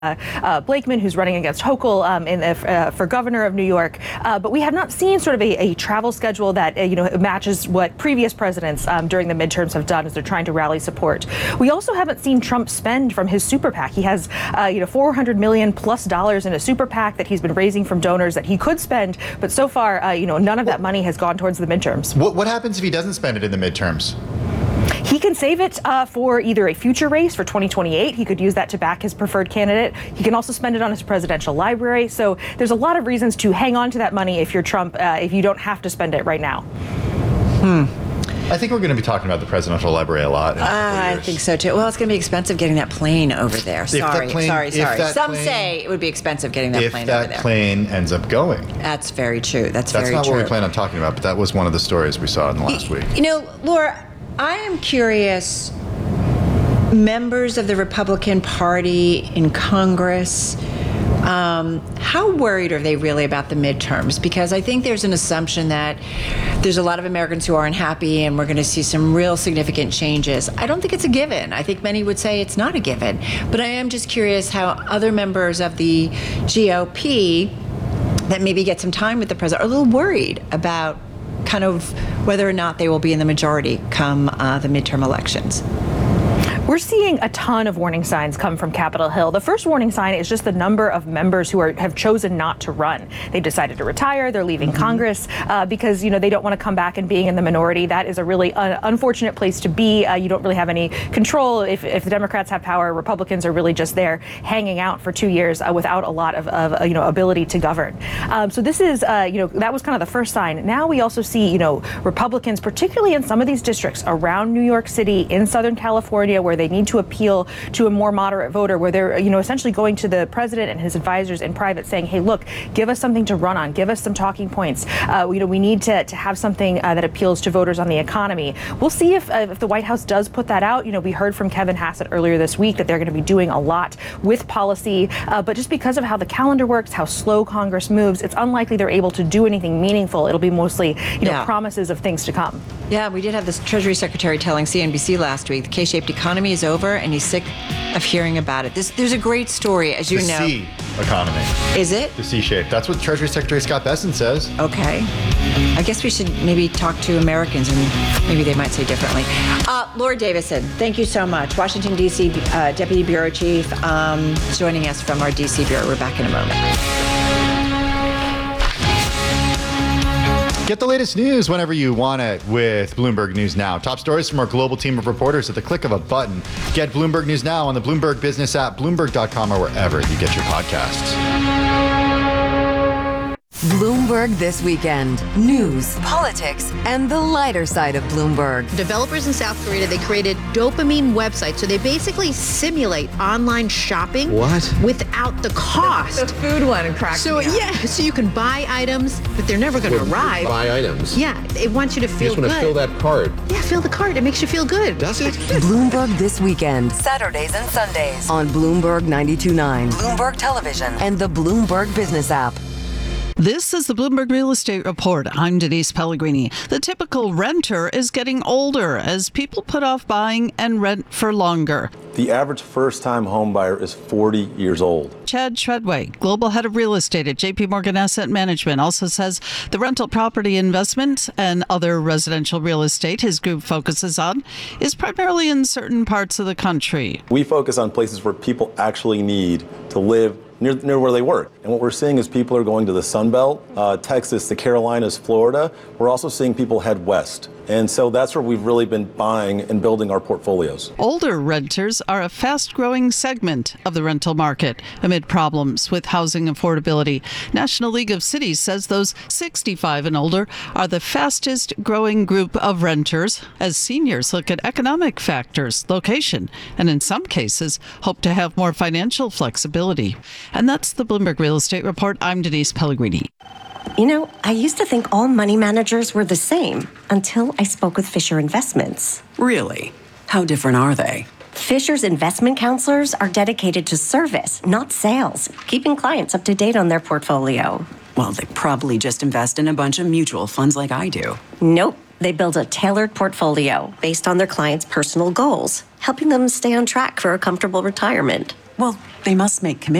Blakeman, who's running against Hochul for governor of New York. But we have not seen sort of a travel schedule that matches what previous presidents during the midterms have done as they're trying to rally support. We also haven't seen Trump spend from his super PAC. He has $400 million plus in a super PAC that he's been raising from donors that he could spend, but so far none of that money has gone towards the midterms. What happens if he doesn't spend it in the midterms? He can save it for either a future race for 2028. He could use that to back his preferred candidate. He can also spend it on his presidential library. So there's a lot of reasons to hang on to that money if you're Trump, if you don't have to spend it right now. I think we're going to be talking about the presidential library a lot. I think so too. Well, it's going to be expensive getting that plane over there. Sorry. Some say it would be expensive getting that plane over there. If that plane ends up going. That's very true. That's very true. That's not what we plan on talking about, but that was one of the stories we saw in the last week. Laura, I am curious, members of the Republican Party in Congress, how worried are they really about the midterms? Because I think there's an assumption that there's a lot of Americans who are unhappy and we're going to see some real significant changes. I don't think it's a given. I think many would say it's not a given. But I am just curious how other members of the GOP that maybe get some time with the president are a little worried about kind of whether or not they will be in the majority come the midterm elections. We're seeing a ton of warning signs come from Capitol Hill. The first warning sign is just the number of members who have chosen not to run. They've decided to retire. They're leaving Congress because they don't want to come back and being in the minority. That is a really unfortunate place to be. You don't really have any control. If the Democrats have power, Republicans are really just there hanging out for 2 years without a lot of ability to govern. So this is that was kind of the first sign. Now we also see Republicans, particularly in some of these districts around New York City, in Southern California, where they need to appeal to a more moderate voter, where they're essentially going to the president and his advisors in private saying, hey, look, give us something to run on, give us some talking points. We need to have something that appeals to voters on the economy. We'll see if the White House does put that out. We heard from Kevin Hassett earlier this week that they're going to be doing a lot with policy, but just because of how the calendar works, how slow Congress moves, it's unlikely they're able to do anything meaningful. It'll be mostly promises of things to come. Yeah, we did have this Treasury Secretary telling CNBC last week the K-shaped economy is over and he's sick of hearing about it. There's a great story, as you know. The C economy. Is it? The C-shape. That's what Treasury Secretary Scott Bessent says. Okay. I guess we should maybe talk to Americans and maybe they might say differently. Laura Davison, thank you so much. Washington, D.C. Deputy Bureau Chief, joining us from our D.C. Bureau. We're back in a moment. Get the latest news whenever you want it with Bloomberg News Now. Top stories from our global team of reporters at the click of a button. Get Bloomberg News Now on the Bloomberg Business app, Bloomberg.com, or wherever you get your podcasts. Bloomberg This Weekend. News, politics, and the lighter side of Bloomberg. Developers in South Korea, they created dopamine websites. So they basically simulate online shopping. What? Without the cost. The food one cracks me up. Yeah, so you can buy items, but they're never going to arrive. Buy items? Yeah, it wants you to feel good. You just want to fill that card. Yeah, fill the card. It makes you feel good. Does it? Bloomberg This Weekend. Saturdays and Sundays on Bloomberg 92.9, Bloomberg Television, and the Bloomberg Business app. This is the Bloomberg Real Estate Report. I'm Denise Pellegrini. The typical renter is getting older as people put off buying and rent for longer. The average first-time home buyer is 40 years old. Chad Treadway, Global Head of Real Estate at JP Morgan Asset Management, also says the rental property investment and other residential real estate his group focuses on is primarily in certain parts of the country. We focus on places where people actually need to live near where they work. And what we're seeing is people are going to the Sun Belt, Texas, the Carolinas, Florida. We're also seeing people head west. And so that's where we've really been buying and building our portfolios. Older renters are a fast-growing segment of the rental market amid problems with housing affordability. National League of Cities says those 65 and older are the fastest growing group of renters as seniors look at economic factors, location, and in some cases hope to have more financial flexibility. And that's the Bloomberg Real Estate Report. I'm Denise Pellegrini. I used to think all money managers were the same until I spoke with Fisher Investments. Really? How different are they? Fisher's investment counselors are dedicated to service, not sales, keeping clients up to date on their portfolio. Well, they probably just invest in a bunch of mutual funds like I do. Nope. They build a tailored portfolio based on their clients' personal goals, helping them stay on track for a comfortable retirement. Well, they must make commitments.